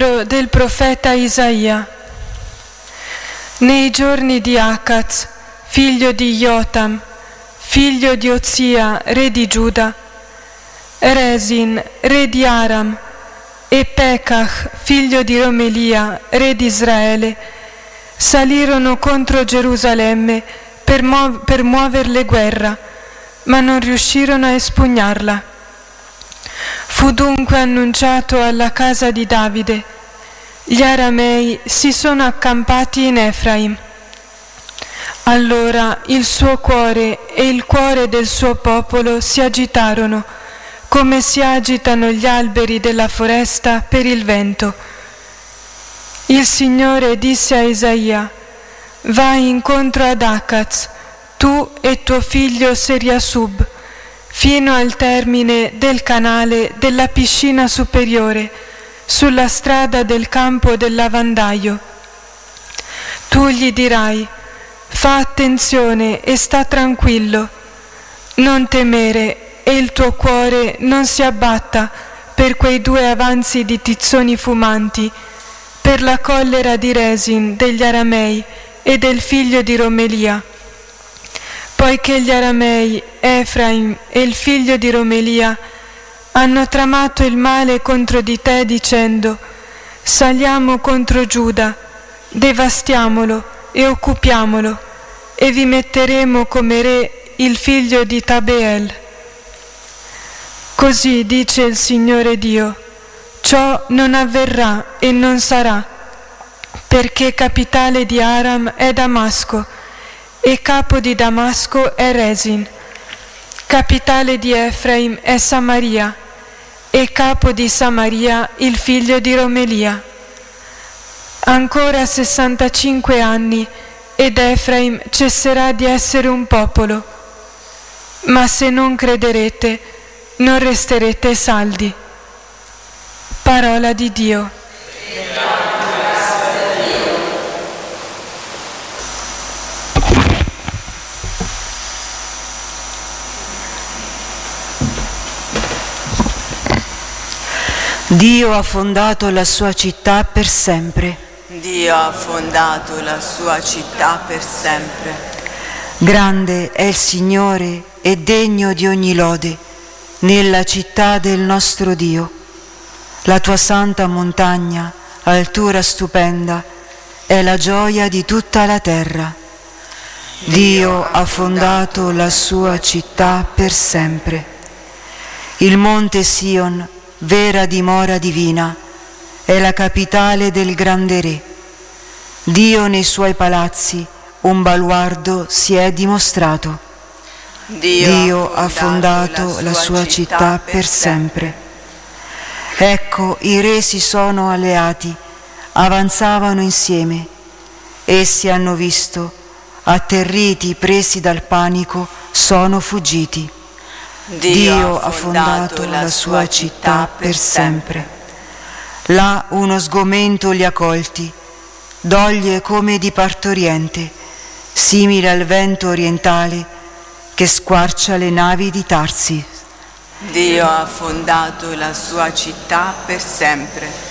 libro del profeta Isaia. Nei giorni di Acaz, figlio di Jotam, figlio di Ozia, re di Giuda, Resin, re di Aram, e Pekach, figlio di Romelia, re di Israele, salirono contro Gerusalemme per muoverle guerra, ma non riuscirono a espugnarla. Fu dunque annunciato alla casa di Davide: gli aramei si sono accampati in Efraim. Allora il suo cuore e il cuore del suo popolo si agitarono, come si agitano gli alberi della foresta per il vento. Il Signore disse a Isaia: vai incontro ad Acaz, tu e tuo figlio Seriasub, fino al termine del canale della piscina superiore, sulla strada del campo del lavandaio. Tu gli dirai: fa attenzione e sta tranquillo, non temere, e il tuo cuore non si abbatta per quei 2 avanzi di tizzoni fumanti, per la collera di Resin degli aramei e del figlio di Romelia. Poiché gli aramei, Efraim e il figlio di Romelia hanno tramato il male contro di te dicendo: saliamo contro Giuda, devastiamolo e occupiamolo, e vi metteremo come re il figlio di Tabeel. Così dice il Signore Dio: ciò non avverrà e non sarà, perché capitale di Aram è Damasco, e capo di Damasco è Resin. Capitale di Efraim è Samaria, e capo di Samaria il figlio di Romelia. Ancora 65 anni ed Efraim cesserà di essere un popolo. Ma se non crederete, non resterete saldi. Parola di Dio. Dio ha fondato la sua città per sempre. Dio ha fondato la sua città per sempre. Grande è il Signore e degno di ogni lode nella città del nostro Dio. La tua santa montagna, altura stupenda, è la gioia di tutta la terra. Dio ha fondato la sua città per sempre. Il monte Sion, vera dimora divina, è la capitale del grande re. Dio nei suoi palazzi un baluardo si è dimostrato. Dio ha fondato la sua città per sempre. Ecco, i re si sono alleati, avanzavano insieme. Essi hanno visto, atterriti, presi dal panico, sono fuggiti. Dio ha fondato la sua città per sempre. Là uno sgomento li ha colti, doglie come di partoriente, simile al vento orientale che squarcia le navi di Tarsi. Dio ha fondato la sua città per sempre.